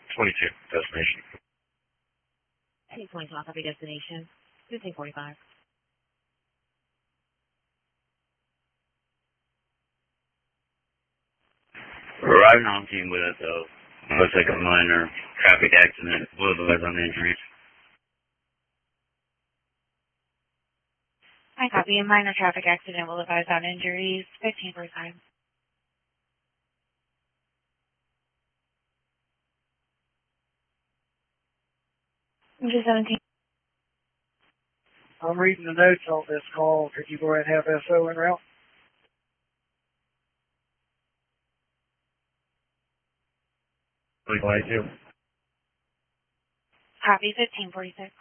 22, destination. Hey, 22, copy destination. 1545. Arriving on team with us, though. Looks like a minor traffic accident. Will advise on injuries. I copy. A minor traffic accident will advise on injuries. 1545. Just 17. I'm reading the notes on this call. Could you go ahead and have SO en route? Please, 22. Copy. 1546.